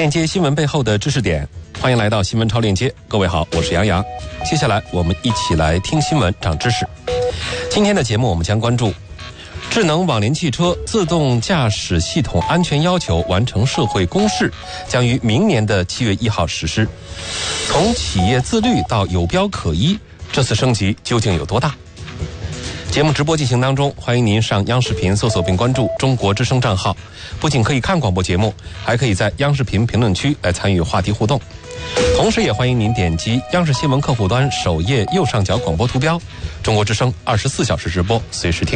链接新闻背后的知识点，欢迎来到新闻超链接。各位好，我是杨洋。接下来我们一起来听新闻长知识。今天的节目我们将关注智能网联汽车自动驾驶系统安全要求完成社会公示，将于明年的7月1号实施。从企业自律到有标可依，这次升级究竟有多大？节目直播进行当中，欢迎您上央视频搜索并关注中国之声账号，不仅可以看广播节目，还可以在央视频评论区来参与话题互动。同时也欢迎您点击央视新闻客户端首页右上角广播图标，中国之声24小时直播，随时听。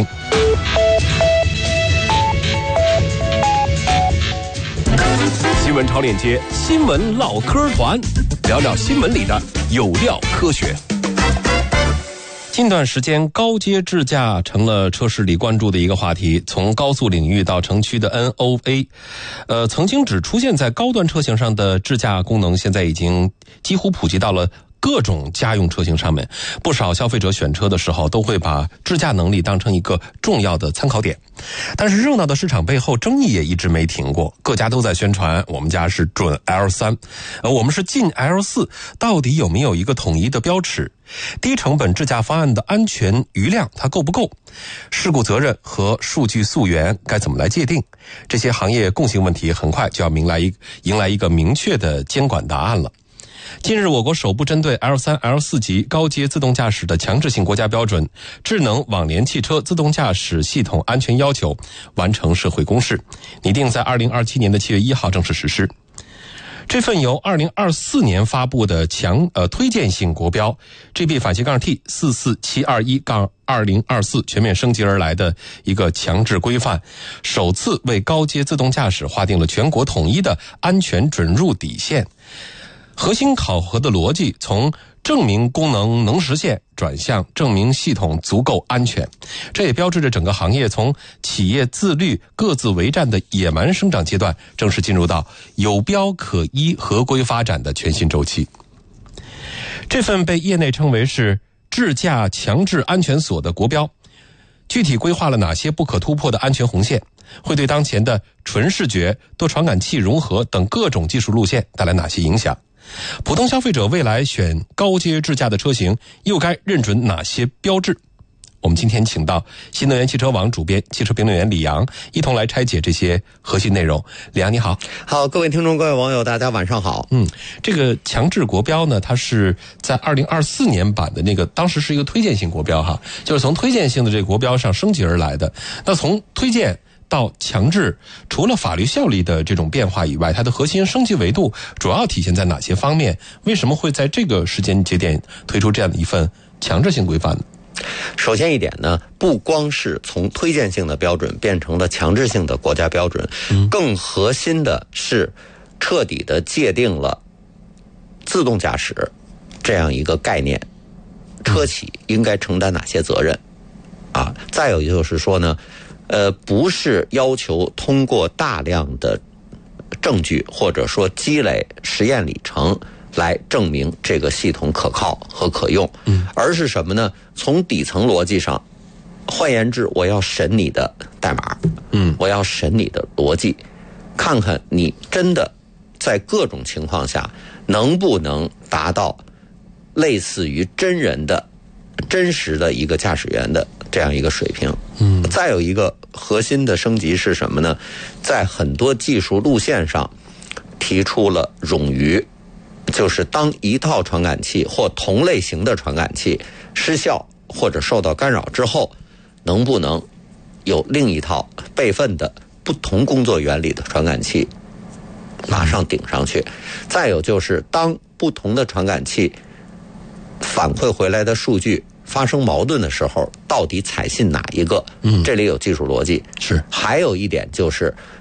新闻超链接，新闻唠嗑团，聊聊新闻里的有料科学。近段时间，高阶智驾成了车市里关注的一个话题。从高速领域到城区的 NOA，曾经只出现在高端车型上的智驾功能，现在已经几乎普及到了各种家用车型上面。不少消费者选车的时候都会把智驾能力当成一个重要的参考点。但是热闹的市场背后，争议也一直没停过，各家都在宣传我们家是准 L3， 我们是进 L4， 到底有没有一个统一的标尺？低成本智驾方案的安全余量它够不够？事故责任和数据溯源该怎么来界定？这些行业共性问题很快就要迎来一个明确的监管答案了。近日，我国首部针对 L3、L4 级高阶自动驾驶的强制性国家标准《智能网联汽车自动驾驶系统安全要求》完成社会公示，拟定在2027年的7月1号正式实施。这份由2024年发布的推荐性国标 GB-T 44721-2024全面升级而来的一个强制规范，首次为高阶自动驾驶划定了全国统一的安全准入底线。核心考核的逻辑从证明功能能实现转向证明系统足够安全，这也标志着整个行业从企业自律各自为战的野蛮生长阶段，正式进入到有标可依合规发展的全新周期。这份被业内称为是智驾强制安全锁的国标，具体规划了哪些不可突破的安全红线，会对当前的纯视觉、多传感器融合等各种技术路线带来哪些影响？普通消费者未来选高阶智驾的车型又该认准哪些标志？我们今天请到新能源汽车网主编、汽车评论员李阳，一同来拆解这些核心内容。李阳你好。 好，各位听众、各位网友，大家晚上好。 这个强制国标呢，它是在2024年版的那个，当时是一个推荐性国标哈，就是从推荐性的这个国标上升级而来的。那从推荐到强制，除了法律效力的这种变化以外，它的核心升级维度主要体现在哪些方面？为什么会在这个时间节点推出这样的一份强制性规范呢？ 首先一点呢，不光是从推荐性的标准变成了强制性的国家标准，更核心的是彻底的界定了自动驾驶这样一个概念，车企应该承担哪些责任啊？再有就是说呢，不是要求通过大量的证据或者说积累实验里程来证明这个系统可靠和可用，而是什么呢？从底层逻辑上，换言之，我要审你的代码，我要审你的逻辑，看看你真的在各种情况下能不能达到类似于真人的真实的一个驾驶员的这样一个水平。再有一个核心的升级是什么呢？在很多技术路线上提出了冗余，就是当一套传感器或同类型的传感器失效或者受到干扰之后，能不能有另一套备份的不同工作原理的传感器马上顶上去？再有就是当不同的传感器反馈回来的数据发生矛盾的时候，到底采信哪一个？这里有技术逻辑。 是。还有一点就是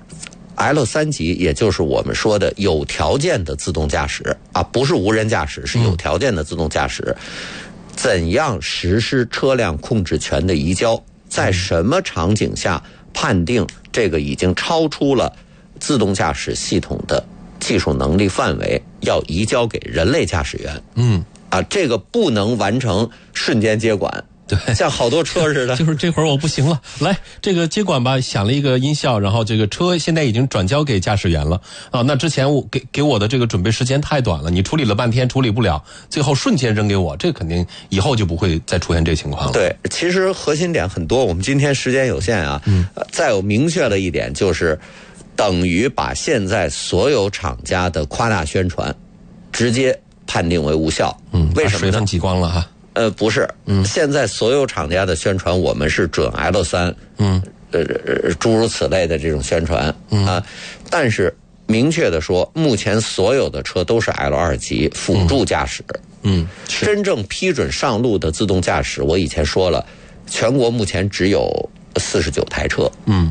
L3 级，也就是我们说的有条件的自动驾驶啊，不是无人驾驶，是有条件的自动驾驶。怎样实施车辆控制权的移交？在什么场景下判定这个已经超出了自动驾驶系统的技术能力范围，要移交给人类驾驶员？这个不能完成瞬间接管， 对， 像好多车似的。 就是这会儿我不行了，来这个接管吧，响了一个音效，然后这个车现在已经转交给驾驶员了啊。那之前我给我的这个准备时间太短了，你处理了半天处理不了，最后瞬间扔给我，这肯定以后就不会再出现这情况了。 对，其实核心点很多，我们今天时间有限啊。再有明确的一点就是，等于把现在所有厂家的夸大宣传直接判定为无效。为什么呢？ 水分挤光了哈。 不是，现在所有厂家的宣传我们是准 L3，诸如此类的这种宣传啊，但是明确的说，目前所有的车都是 L2 级辅助驾驶。真正批准上路的自动驾驶，我以前说了，全国目前只有49台车。